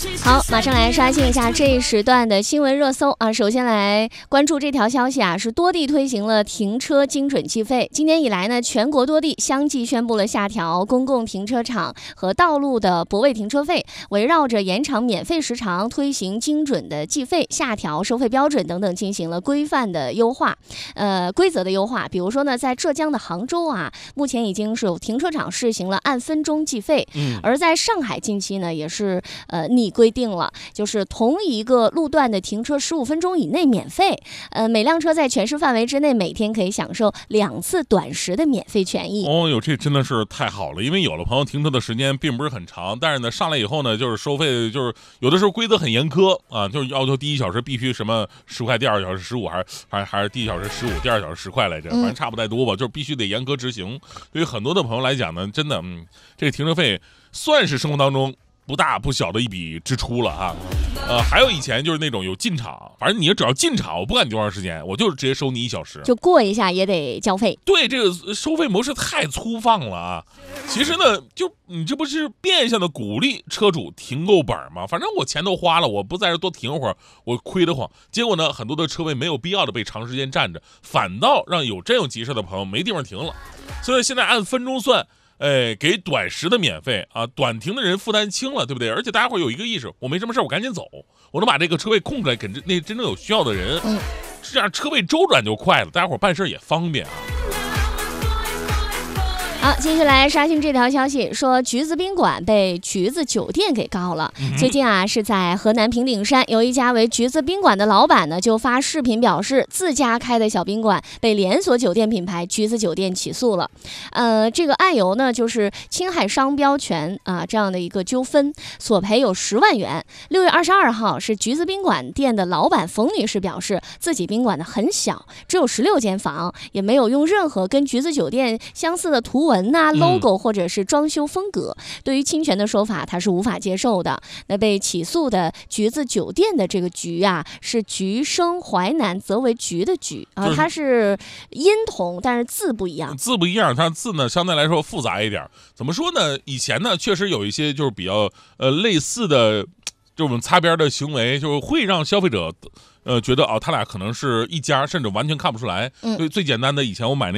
好，马上来刷新一下这一时段的新闻热搜啊！首先来关注这条消息啊，是多地推行了停车精准计费。今年以来呢，全国多地相继宣布了下调公共停车场和道路的泊位停车费，围绕着延长免费时长、推行精准的计费、下调收费标准等等，进行了规范的优化，规则的优化。比如说呢，在浙江的杭州啊，目前已经是有停车场试行了按分钟计费，而在上海近期呢，也是拟规定了，就是同一个路段的停车15分钟以内免费，每辆车在全市范围之内每天可以享受2次短时的免费权益。 哦哟，这真的是太好了，因为有的朋友停车的时间并不是很长，但是呢上来以后呢，就是收费就是有的时候规则很严苛啊，就是要求第1小时必须什么10块，第2小时15，还是第1小时15，第2小时10块来着，反正差不太多吧，就是必须得严格执行。对于很多的朋友来讲呢，真的，这个停车费算是生活当中不大不小的一笔支出了哈。还有以前就是那种有进场，反正你只要进场，我不管你多长时间，我就直接收你1小时， 就过一下也得交费。 对，这个收费模式太粗放了啊！其实呢，就你这不是变相的鼓励车主停够本吗？反正我钱都花了，我不在这多停会儿，我亏得慌。结果呢，很多的车位没有必要的被长时间占着，反倒让真有急事的朋友没地方停了。所以现在按分钟算。给短时的免费啊，短停的人负担轻了，对不对？而且大家会有一个意识，我没什么事我赶紧走，我能把这个车位空出来给那真正有需要的人，这样车位周转就快了，大家伙办事也方便啊。 好，继续来刷新这条消息，说橘子宾馆被橘子酒店给告了。最近啊，是在河南平顶山，有一家为橘子宾馆的老板呢，就发视频表示，自家开的小宾馆被连锁酒店品牌橘子酒店起诉了。这个案由呢，就是侵害商标权啊这样的一个纠纷，索赔有10万元。6月22号，是橘子宾馆店的老板冯女士表示，自己宾馆呢很小，只有16间房，也没有用任何跟橘子酒店相似的图文logo 或者是装修风格，对于侵权的说法他是无法接受的。那被起诉的橘子酒店的这个橘啊，是橘生淮南则为橘的橘啊，它是音同，但是字不一样， 它字呢相对来说复杂一点。怎么说呢？以前呢确实有一些就是比较类似的这种擦边的行为，就是会让消费者觉得他俩可能是一家，甚至完全看不出来。最简单的，以前我买那